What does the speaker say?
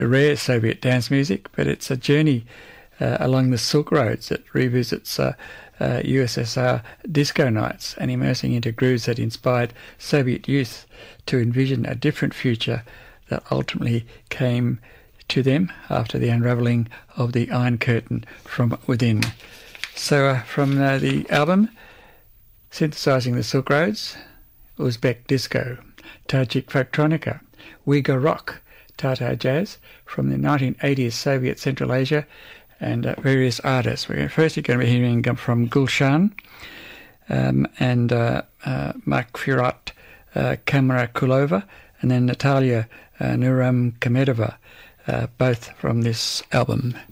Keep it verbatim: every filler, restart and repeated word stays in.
rare Soviet dance music, but it's a journey uh, along the Silk Roads that revisits uh, uh, U S S R disco nights and immersing into grooves that inspired Soviet youth to envision a different future that ultimately came to them after the unravelling of the Iron Curtain from within. So uh, from uh, the album, Synthesising the Silk Roads, Uzbek Disco, Tajik Folktronica, Uyghur Rock, Tatar Jazz from the nineteen eighties Soviet Central Asia, and uh, various artists. We're firstly going to be hearing from Gulshan um, and uh, uh, Makhfirat uh, Kamrakulova, and then Natalia uh, Nuram Kamedova, uh, both from this album.